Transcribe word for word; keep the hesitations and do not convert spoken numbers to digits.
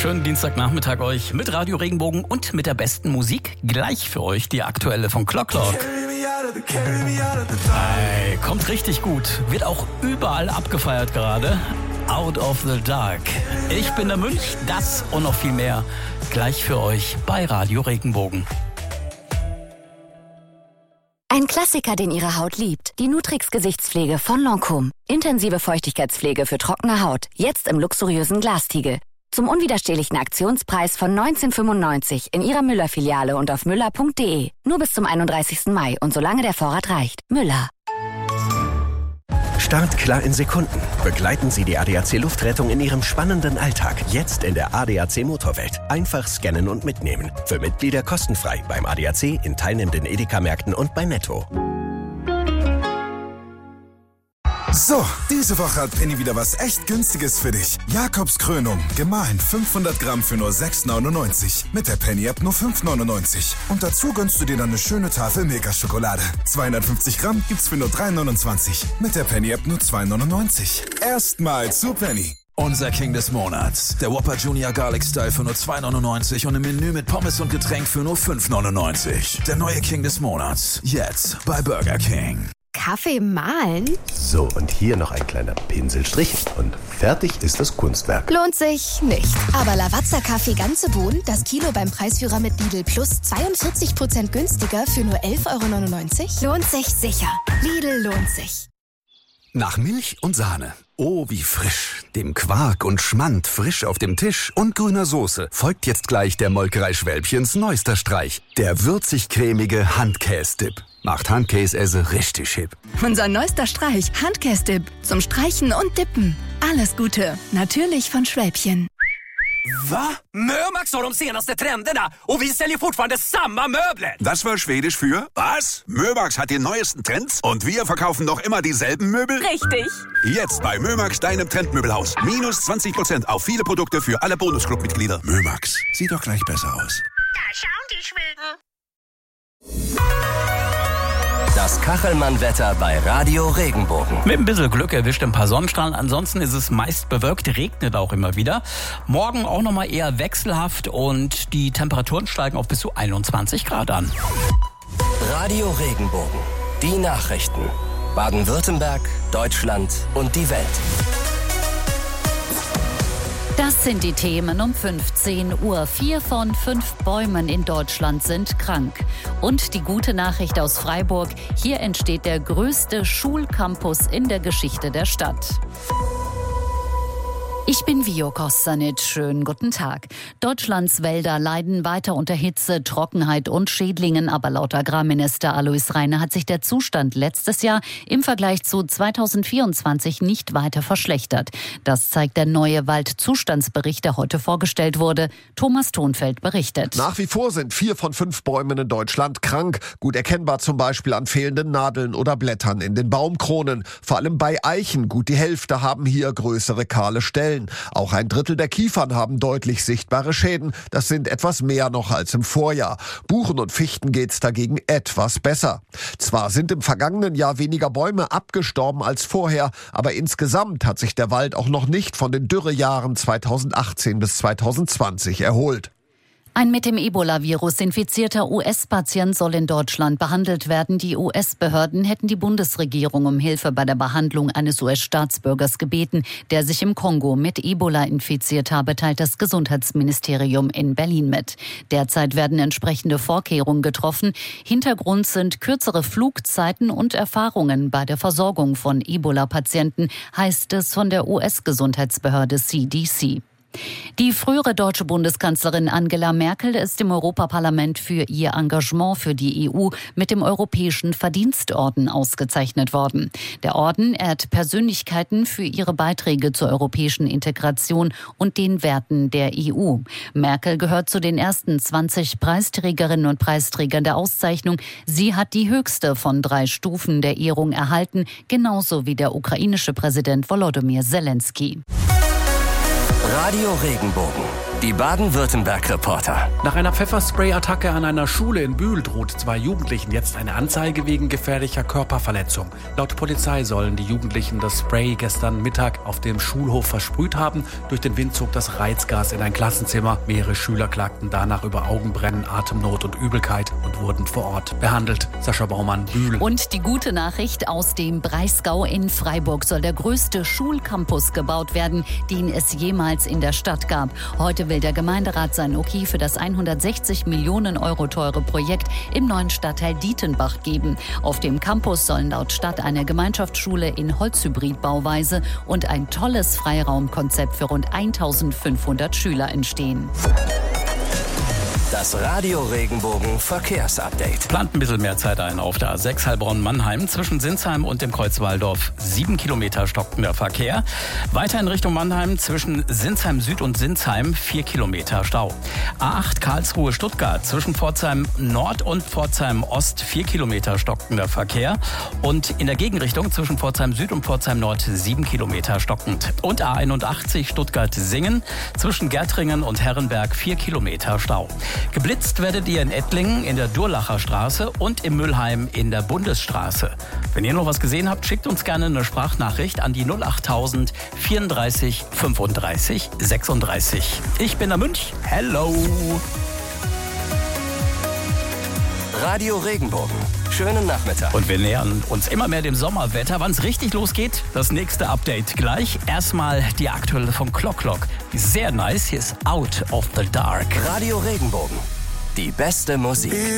Schönen Dienstagnachmittag euch mit Radio Regenbogen und mit der besten Musik. Gleich für euch die aktuelle von Clock Clock. Hey, kommt richtig gut. Wird auch überall abgefeiert gerade. Out of the Dark. Ich bin der Münch, das und noch viel mehr. Gleich für euch bei Radio Regenbogen. Ein Klassiker, den Ihre Haut liebt. Die Nutrix Gesichtspflege von Lancôme. Intensive Feuchtigkeitspflege für trockene Haut. Jetzt im luxuriösen Glastiegel. Zum unwiderstehlichen Aktionspreis von neunzehn fünfundneunzig in Ihrer Müller-Filiale und auf müller punkt de. Nur bis zum einunddreißigsten Mai und solange der Vorrat reicht. Müller. Startklar in Sekunden. Begleiten Sie die A D A C Luftrettung in Ihrem spannenden Alltag. Jetzt in der A D A C Motorwelt. Einfach scannen und mitnehmen. Für Mitglieder kostenfrei beim A D A C, in teilnehmenden Edeka-Märkten und bei Netto. So, diese Woche hat Penny wieder was echt Günstiges für dich. Jakobs Krönung, gemahlen fünfhundert Gramm für nur sechs neunundneunzig. Mit der Penny-App nur fünf neunundneunzig. Und dazu gönnst du dir dann eine schöne Tafel Milka-Schokolade. zweihundertfünfzig Gramm gibt's für nur drei neunundzwanzig. Mit der Penny-App nur zwei neunundneunzig. Erstmal zu Penny. Unser King des Monats. Der Whopper Junior Garlic Style für nur zwei neunundneunzig und im Menü mit Pommes und Getränk für nur fünf neunundneunzig. Der neue King des Monats. Jetzt bei Burger King. Kaffee mahlen? So, und hier noch ein kleiner Pinselstrich und fertig ist das Kunstwerk. Lohnt sich nicht. Aber Lavazza Kaffee ganze Bohnen, das Kilo beim Preisführer mit Lidl Plus zweiundvierzig Prozent günstiger für nur elf neunundneunzig Euro. Lohnt sich sicher. Lidl lohnt sich. Nach Milch und Sahne. Oh, wie frisch. Dem Quark und Schmand frisch auf dem Tisch und grüner Soße folgt jetzt gleich der Molkerei Schwälbchens neuester Streich. Der würzig-cremige Handkäse-Dip. Macht Handkäse richtig hip. Unser neuester Streich, Handkäse-Dip. Zum Streichen und Dippen. Alles Gute. Natürlich von Schwälbchen. Va? Mömax har de senaste trenderna och vi säljer fortfarande samma möbler. Das war schwedisch für was? Mömax hat die neuesten Trends und wir verkaufen noch immer dieselben Möbel? Richtig. Jetzt bei Mömax, deinem Trendmöbelhaus. Minus zwanzig Prozent auf viele Produkte für alle Bonusclub-Mitglieder. Mömax, sieht doch gleich besser aus. Da schauen die Schweden. Das Kachelmann-Wetter bei Radio Regenbogen. Mit ein bisschen Glück erwischt ein paar Sonnenstrahlen. Ansonsten ist es meist bewölkt, regnet auch immer wieder. Morgen auch nochmal eher wechselhaft und die Temperaturen steigen auf bis zu einundzwanzig Grad an. Radio Regenbogen. Die Nachrichten. Baden-Württemberg, Deutschland und die Welt. Das sind die Themen um fünfzehn Uhr. Vier von fünf Bäumen in Deutschland sind krank. Und die gute Nachricht aus Freiburg: Hier entsteht der größte Schulcampus in der Geschichte der Stadt. Ich bin Vio Kostanic. Schönen guten Tag. Deutschlands Wälder leiden weiter unter Hitze, Trockenheit und Schädlingen. Aber laut Agrarminister Alois Rainer hat sich der Zustand letztes Jahr im Vergleich zu zweitausendvierundzwanzig nicht weiter verschlechtert. Das zeigt der neue Waldzustandsbericht, der heute vorgestellt wurde. Thomas Thonfeld berichtet. Nach wie vor sind vier von fünf Bäumen in Deutschland krank. Gut erkennbar zum Beispiel an fehlenden Nadeln oder Blättern in den Baumkronen. Vor allem bei Eichen. Gut die Hälfte haben hier größere kahle Stellen. Auch ein Drittel der Kiefern haben deutlich sichtbare Schäden. Das sind etwas mehr noch als im Vorjahr. Buchen und Fichten geht's dagegen etwas besser. Zwar sind im vergangenen Jahr weniger Bäume abgestorben als vorher, aber insgesamt hat sich der Wald auch noch nicht von den Dürrejahren zweitausendachtzehn bis zweitausendzwanzig erholt. Ein mit dem Ebola-Virus infizierter U S-Patient soll in Deutschland behandelt werden. Die U S-Behörden hätten die Bundesregierung um Hilfe bei der Behandlung eines U S-Staatsbürgers gebeten, der sich im Kongo mit Ebola infiziert habe, teilt das Gesundheitsministerium in Berlin mit. Derzeit werden entsprechende Vorkehrungen getroffen. Hintergrund sind kürzere Flugzeiten und Erfahrungen bei der Versorgung von Ebola-Patienten, heißt es von der U S-Gesundheitsbehörde C D C. Die frühere deutsche Bundeskanzlerin Angela Merkel ist im Europaparlament für ihr Engagement für die E U mit dem Europäischen Verdienstorden ausgezeichnet worden. Der Orden ehrt Persönlichkeiten für ihre Beiträge zur europäischen Integration und den Werten der E U. Merkel gehört zu den ersten zwanzig Preisträgerinnen und Preisträgern der Auszeichnung. Sie hat die höchste von drei Stufen der Ehrung erhalten, genauso wie der ukrainische Präsident Volodymyr Zelensky. Radio Regenbogen. Die Baden-Württemberg-Reporter. Nach einer Pfefferspray-Attacke an einer Schule in Bühl droht zwei Jugendlichen jetzt eine Anzeige wegen gefährlicher Körperverletzung. Laut Polizei sollen die Jugendlichen das Spray gestern Mittag auf dem Schulhof versprüht haben. Durch den Wind zog das Reizgas in ein Klassenzimmer. Mehrere Schüler klagten danach über Augenbrennen, Atemnot und Übelkeit und wurden vor Ort behandelt. Sascha Baumann, Bühl. Und die gute Nachricht aus dem Breisgau: in Freiburg soll der größte Schulcampus gebaut werden, den es jemals in der Stadt gab. Heute will der Gemeinderat sein Okay für das hundertsechzig Millionen Euro teure Projekt im neuen Stadtteil Dietenbach geben. Auf dem Campus sollen laut Stadt eine Gemeinschaftsschule in Holzhybrid-Bauweise und ein tolles Freiraumkonzept für rund eintausendfünfhundert Schüler entstehen. Das Radio Regenbogen Verkehrsupdate. Plant ein bisschen mehr Zeit ein auf der A sechs Heilbronn-Mannheim zwischen Sinsheim und dem Kreuz Walldorf. Sieben Kilometer stockender Verkehr. Weiter in Richtung Mannheim zwischen Sinsheim Süd und Sinsheim vier Kilometer Stau. A acht Karlsruhe-Stuttgart zwischen Pforzheim Nord und Pforzheim Ost vier Kilometer stockender Verkehr. Und in der Gegenrichtung zwischen Pforzheim Süd und Pforzheim Nord sieben Kilometer stockend. Und A einundachtzig Stuttgart-Singen zwischen Gärtringen und Herrenberg vier Kilometer Stau. Geblitzt werdet ihr in Ettlingen in der Durlacher Straße und im Müllheim in der Bundesstraße. Wenn ihr noch was gesehen habt, schickt uns gerne eine Sprachnachricht an die null achttausend vierunddreißig fünfunddreißig sechsunddreißig. Ich bin der Münch. Hello! Radio Regenbogen. Schönen Nachmittag. Und wir nähern uns immer mehr dem Sommerwetter. Wann es richtig losgeht, das nächste Update gleich. Erstmal die aktuelle von Clock Clock. Sehr nice. Hier ist Out of the Dark. Radio Regenbogen. Die beste Musik.